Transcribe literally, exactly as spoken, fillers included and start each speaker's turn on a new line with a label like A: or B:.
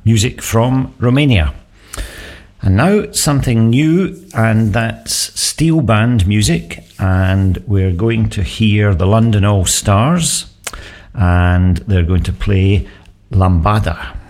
A: music from Romania. And now something new, and that's steel band music, and we're going to hear the London All Stars, and they're going to play Lambada.